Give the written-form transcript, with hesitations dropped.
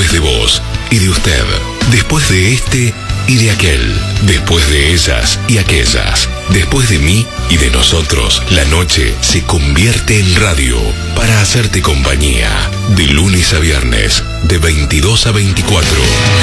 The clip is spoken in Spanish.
después de vos y de usted, después de este y de aquel, después de ellas y aquellas, después de mí y de nosotros, la noche se convierte en radio para hacerte compañía, de lunes a viernes, de 22 a 24.